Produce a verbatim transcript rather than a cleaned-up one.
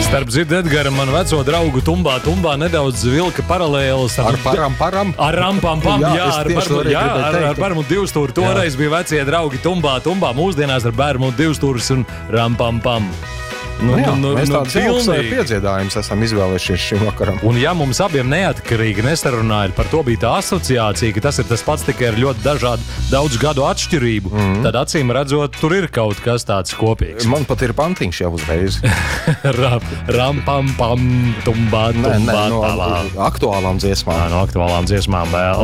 Starp Zirdu Edgaru, man veco draugu tumbā, tumbā nedaudz vilka paralēlas ar param, param. Ar rampam, pam, jā, jā, ar, barmu, jā ar, ar barmu divstūri. Toreiz jā. Bija vecie draugi tumbā, tumbā, mūsdienās ar bērmu divstūris un rampam, pam. Nu, nu, jā, nu, mēs nu, tādas ilgas piedziedājumus esam izvēlējušies šim vakaram. Un ja mums abiem neatkarīgi nesarunāja, par to bija tā asociācija, ka tas ir tas pats tikai ar ļoti dažādu daudz gadu atšķirību, mm. tad acīm redzot, tur ir kaut kas tāds kopīgs. Man pat ir pantiņš jau uzreiz. Ram, ram, pam, pam, tumbā, tumbā, nē, nē, no talā. aktuālām dziesmām. Jā, no aktuālām dziesmām vēl.